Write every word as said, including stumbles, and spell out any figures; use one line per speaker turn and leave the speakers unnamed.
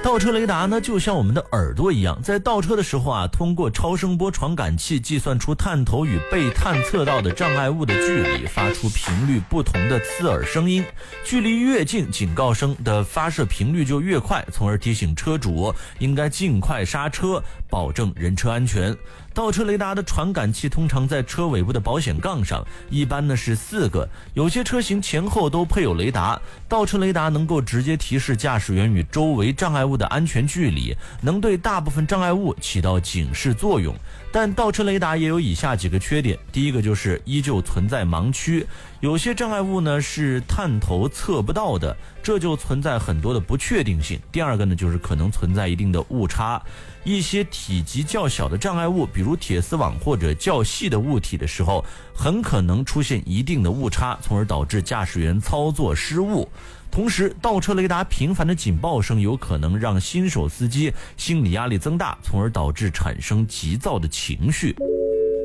倒车雷达呢，就像我们的耳朵一样，在倒车的时候啊，通过超声波传感器计算出探头与被探测到的障碍物的距离，发出频率不同的刺耳声音。距离越近，警告声的发射频率就越快，从而提醒车主应该尽快刹车，保证人车安全。倒车雷达的传感器通常在车尾部的保险杠上，一般呢是四个，有些车型前后都配有雷达。倒车雷达能够直接提示驾驶员与周围障碍物的安全距离，能对大部分障碍物起到警示作用。但倒车雷达也有以下几个缺点，第一个就是依旧存在盲区，有些障碍物呢是探头测不到的，这就存在很多的不确定性。第二个呢就是可能存在一定的误差，一些体积较小的障碍物，比如铁丝网或者较细的物体的时候，很可能出现一定的误差，从而导致驾驶员操作失误。同时，倒车雷达频繁的警报声有可能让新手司机心理压力增大，从而导致产生急躁的情绪。